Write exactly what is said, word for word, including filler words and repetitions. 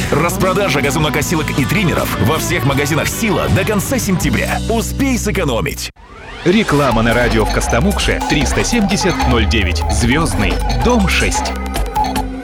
Распродажа газонокосилок и триммеров во всех магазинах «Сила» до конца сентября. Успей сэкономить. Реклама на радио в Костомукше триста семьдесят ноль девять. Звездный, дом шесть.